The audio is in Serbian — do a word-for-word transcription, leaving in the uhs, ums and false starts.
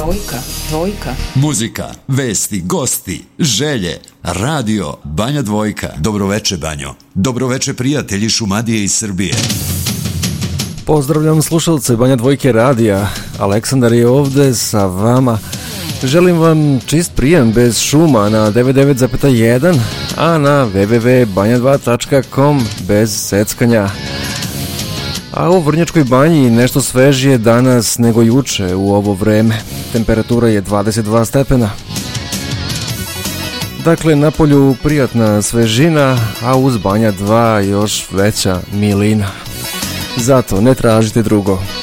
Dvojka, dvojka. Muzika, vesti, gosti, želje, radio, Banja Dvojka. Dobroveče, Banjo. Dobroveče, prijatelji Šumadije i Srbije. Pozdravljam slušalce Banja Dvojke radija. Aleksandar je ovde sa vama. Želim vam čist prijem bez šuma na devedeset devet zarez jedan, a na w w w tačka banja dva tačka com bez seckanja. A u Vrnjačkoj banji nešto svežije danas nego juče u ovo vreme. Temperatura je dvadeset dva stepena. Dakle, napolju prijatna svežina, a uz Banja dva još veća milina. Zato ne tražite drugo.